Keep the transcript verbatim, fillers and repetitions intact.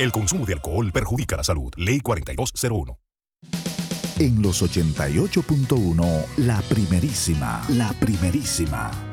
El consumo de alcohol perjudica la salud. Ley cuarenta y dos cero uno. En los ochenta y ocho punto uno, la primerísima, la primerísima.